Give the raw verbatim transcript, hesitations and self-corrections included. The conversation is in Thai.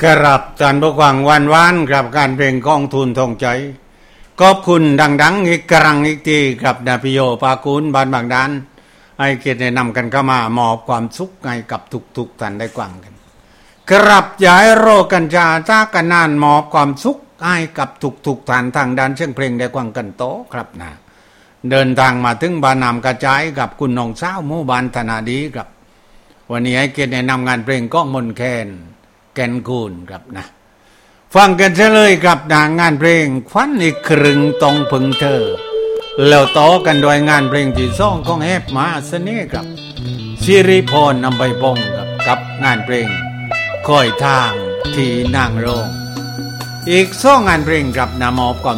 กรับท่านผู้ฟังวันวานกับการเพลงกองทุนทองใจขอบคุณดังๆอีกครั้งอีกทีกับนพิโยปากูลบ้านบางดานให้เกียรติแนะนำกันเข้ามามอบความสุขให้กับทุกๆท่านได้ฟังกันกรับย้ายโรกันจาจ้ากันนานมอบความสุขให้กับทุกๆท่านทางด้านเชิงเพลงได้ฟังกันโตครับนะเดินทางมาถึงบ้านนามกระจายกับคุณน้องสาวหมู่บ้านธนาดีครับวันนี้ให้เกียรติแนะนำงานเพลงก้องมนแคนแกนคูนครับนะฟังกันเฉลยกับนางงานเพลงควันอีกครึ่งต้องพึงเธอแล้วต่อกันโดยงานเพลงที่สองของแฮปมาเสน่ห์ครับสิริพรนำใบปงครับกับงานเพลงคอยทางที่นางโรงอีกสองงานเพลงครับนำมอบก่อน